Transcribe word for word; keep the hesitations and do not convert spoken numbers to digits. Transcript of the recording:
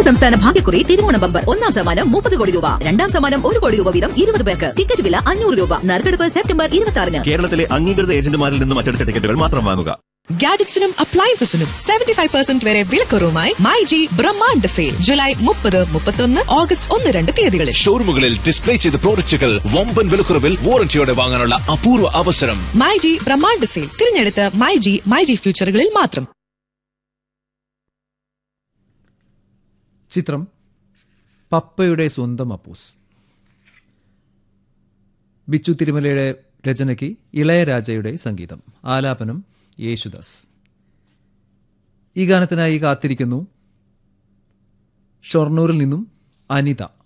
സംസ്ഥാന ഭാഗ്യക്കുറി തിരുവോണ ബമ്പർ. ഒന്നാം സമ്മാനം മുപ്പത് കോടി രൂപ, രണ്ടാം സമ്മാനം ഒരു കോടി രൂപ വീതം ഇരുപത് പേർക്ക്. ടിക്കറ്റ് വില അഞ്ഞൂറ് രൂപ. നറുക്കെടുപ്പ് സെപ്റ്റംബർ ഇരുപത്തി ആറിന്. കേരളത്തിലെ അംഗീകൃത ഏജന്റുമാരിൽ നിന്നും അച്ചടിച്ച ടിക്കറ്റുകൾ മാത്രം വാങ്ങുക. ഗാഡ്ജറ്റ്സിനും അപ്ലയൻസസിനും സെവന്റി ഫൈവ് പെർസെന്റ് വരെ വിലക്കുറവുമായി my G Brahmanda sale July മുപ്പത് മുപ്പത്തൊന്ന് ഓഗസ്റ്റ് ഒന്ന് രണ്ട് തീയതികളിൽ. ഷോറൂമുകളിൽ ഡിസ്പ്ലേ ചെയ്ത പ്രോഡക്റ്റുകൾ വമ്പൻ വിലക്കുറവിൽ വാറന്റിയോടെ വാങ്ങാനുള്ള അപൂർവ അവസരം. മൈ ജി ബ്രഹ്മാണ്ഡ സെയിൽ തിരഞ്ഞെടുത്ത മൈ ജി മൈ ജി ഫ്യൂച്ചറുകളിൽ മാത്രം. ചിത്രം പപ്പയുടെ സ്വന്തം അപ്പൂസ്. ബിച്ചു തിരുമലയുടെ രചനയ്ക്ക് ഇളയരാജയുടെ സംഗീതം, ആലാപനം യേശുദാസ്. ഈ ഗാനത്തിനായി കാത്തിരിക്കുന്നു ഷൊർണൂരിൽ നിന്നും അനിത.